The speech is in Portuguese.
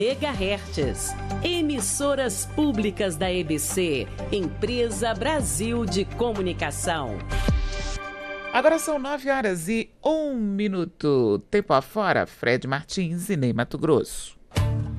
MHz. Emissoras públicas da EBC, Empresa Brasil de Comunicação. Agora são 9h01. Tempo afora, Fred Martins e Ney Mato Grosso.